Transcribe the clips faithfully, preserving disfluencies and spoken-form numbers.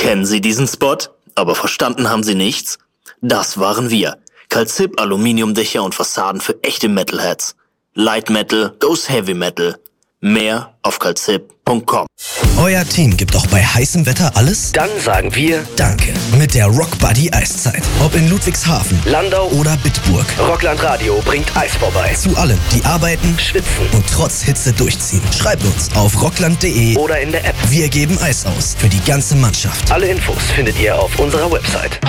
Kennen Sie diesen Spot? Aber verstanden haben Sie nichts? Das waren wir. Calzip Aluminiumdächer und Fassaden für echte Metalheads. Light Metal goes Heavy Metal. Mehr auf calzip punkt com. Euer Team gibt auch bei heißem Wetter alles? Dann sagen wir Danke mit der Rock Buddy Eiszeit. Ob in Ludwigshafen, Landau oder Bitburg. Rockland Radio bringt Eis vorbei. Zu allen, die arbeiten, Schwitzen und trotz Hitze durchziehen. Schreibt uns auf rockland punkt de oder in der App. Wir geben Eis aus für die ganze Mannschaft. Alle Infos findet ihr auf unserer Website.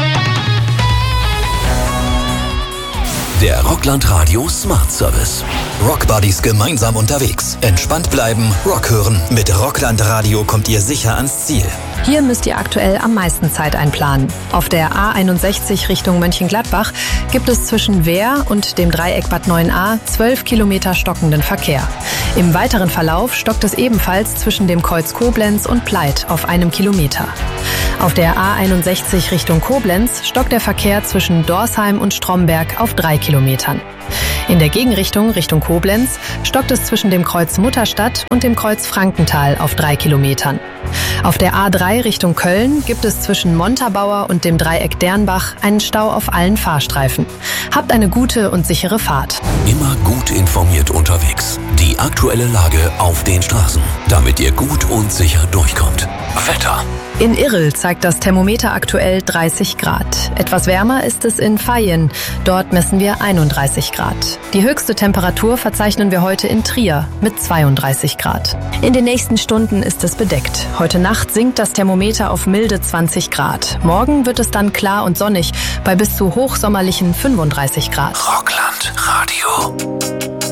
Der Rockland Radio Smart Service. Rock Buddies gemeinsam unterwegs. Entspannt bleiben, Rock hören. Mit Rockland Radio kommt ihr sicher ans Ziel. Hier müsst ihr aktuell am meisten Zeit einplanen. Auf der A einundsechzig Richtung Mönchengladbach gibt es zwischen Wehr und dem Dreieck Bad neun a zwölf Kilometer stockenden Verkehr. Im weiteren Verlauf stockt es ebenfalls zwischen dem Kreuz Koblenz und Pleit auf einem Kilometer. Auf der A einundsechzig Richtung Koblenz stockt der Verkehr zwischen Dorsheim und Stromberg auf drei Kilometern. In der Gegenrichtung Richtung Koblenz stockt es zwischen dem Kreuz Mutterstadt und dem Kreuz Frankenthal auf drei Kilometern. Auf der A drei Richtung Köln gibt es zwischen Montabaur und dem Dreieck Dernbach einen Stau auf allen Fahrstreifen. Habt eine gute und sichere Fahrt. Immer gut informiert unterwegs. Die aktuelle Lage auf den Straßen, damit ihr gut und sicher durchkommt. Wetter. In Irl zeigt das Thermometer aktuell dreißig Grad. Etwas wärmer ist es in Fayenne. Dort messen wir einunddreißig Grad. Die höchste Temperatur verzeichnen wir heute in Trier mit zweiunddreißig Grad. In den nächsten Stunden ist es bedeckt. Heute Nacht sinkt das Thermometer auf milde zwanzig Grad. Morgen wird es dann klar und sonnig bei bis zu hochsommerlichen fünfunddreißig Grad. Rockland Radio.